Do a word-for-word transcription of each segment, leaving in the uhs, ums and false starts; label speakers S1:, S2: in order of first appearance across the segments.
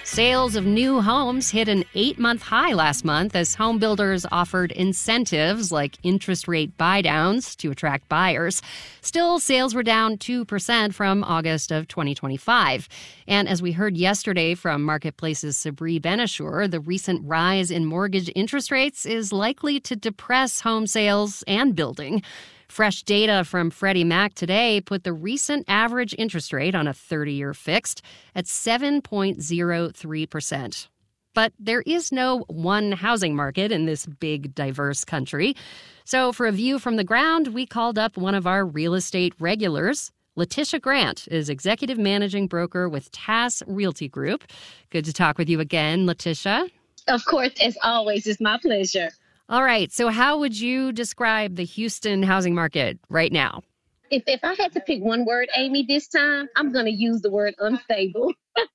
S1: Sales of new homes hit an eight-month high last month as home builders offered incentives like interest rate buydowns to attract buyers. Still, sales were down two percent from August of twenty twenty-five. And as we heard yesterday from Marketplace's Sabri Benashur, the recent rise in mortgage interest rates is likely to depress home sales and building. Fresh data from Freddie Mac today put the recent average interest rate on a thirty-year fixed at seven point zero three percent. But there is no one housing market in this big, diverse country. So for a view from the ground, we called up one of our real estate regulars. Letitia Grant is executive managing broker with T A S Realty Group. Good to talk with you again, Letitia.
S2: Of course, as always, it's my pleasure.
S1: All right. So how would you describe the Houston housing market right now?
S2: If if I had to pick one word, Amy, this time, I'm going to use the word unstable.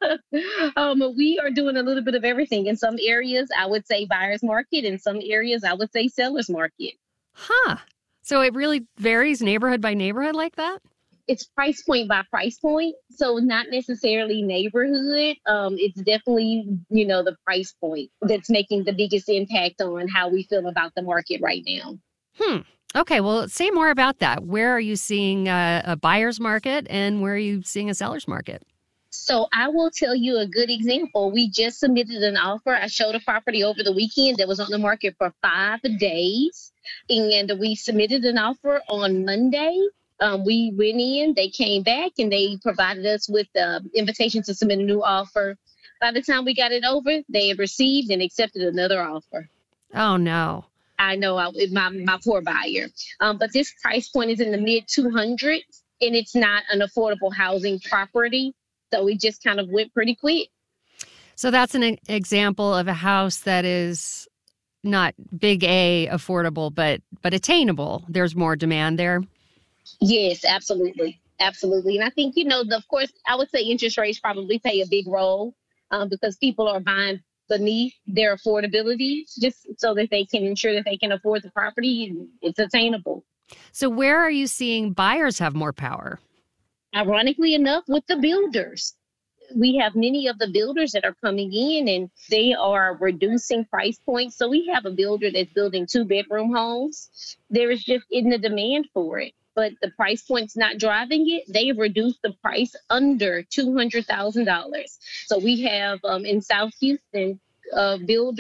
S2: um, we are doing a little bit of everything. In some areas, I would say buyer's market. In some areas, I would say seller's market.
S1: Huh. So it really varies neighborhood by neighborhood like that?
S2: It's price point by price point. So not necessarily neighborhood. Um, it's definitely, you know, the price point that's making the biggest impact on how we feel about the market right now.
S1: Hmm. Okay. Well, say more about that. Where are you seeing a, a buyer's market and where are you seeing a seller's market?
S2: So I will tell you a good example. We just submitted an offer. I showed a property over the weekend that was on the market for five days. And we submitted an offer on Monday. Um, we went in, they came back, and they provided us with the invitation to submit a new offer. By the time we got it over, they had received and accepted another offer.
S1: Oh, no.
S2: I know, I, my, my poor buyer. Um, but this price point is in the mid two hundreds, and it's not an affordable housing property. So we just kind of went pretty quick.
S1: So that's an e- example of a house that is not big A affordable, but but attainable. There's more demand there.
S2: Yes, absolutely. Absolutely. And I think, you know, the, of course, I would say interest rates probably play a big role um, because people are buying beneath their affordability just so that they can ensure that they can afford the property and it's attainable.
S1: So where are you seeing buyers have more power?
S2: Ironically enough, with the builders. We have many of the builders that are coming in and they are reducing price points. So we have a builder that's building two bedroom homes. There is just in the demand for it. But the price point's not driving it. They have reduced the price under two hundred thousand dollars. So we have um, in South Houston, uh, builders